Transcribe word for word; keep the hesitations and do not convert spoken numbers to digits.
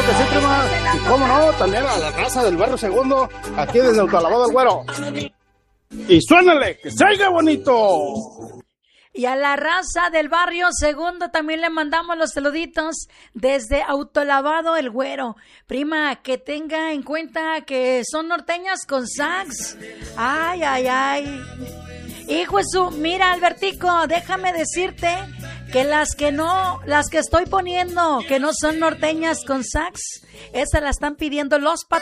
que sí, prima. Y cómo no, también a la raza del barrio Segundo, aquí desde Autolavado El Güero. Y suénale, que se oiga bonito. Y a la raza del barrio Segundo también le mandamos los saluditos desde Autolavado El Güero. Prima, que tenga en cuenta que son norteñas con sax. Ay, ay, ay. Hijo de su, mira, Albertico, déjame decirte que las que no, las que estoy poniendo, que no son norteñas con sax, esas las están pidiendo los patrones.